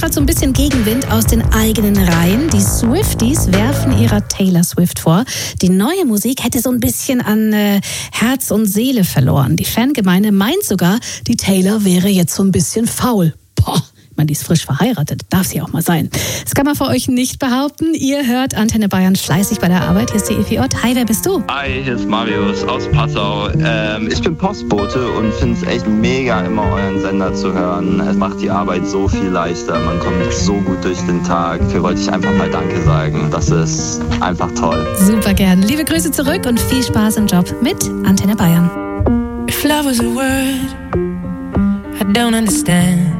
hat so ein bisschen Gegenwind aus den eigenen Reihen. Die Swifties werfen ihrer Taylor Swift vor, die neue Musik hätte so ein bisschen an Herz und Seele verloren. Die Fangemeinde meint sogar, die Taylor wäre jetzt so ein bisschen faul. Boah. Die ist frisch verheiratet, darf sie auch mal sein. Das kann man für euch nicht behaupten. Ihr hört Antenne Bayern fleißig bei der Arbeit. Hier ist die Evi Ott. Hi, wer bist du? Hi, hier ist Marius aus Passau. Ich bin Postbote und finde es echt mega, immer euren Sender zu hören. Es macht die Arbeit so viel leichter. Man kommt so gut durch den Tag. Dafür wollte ich einfach mal Danke sagen. Das ist einfach toll. Super gern. Liebe Grüße zurück und viel Spaß im Job mit Antenne Bayern. If love was a word, I don't understand.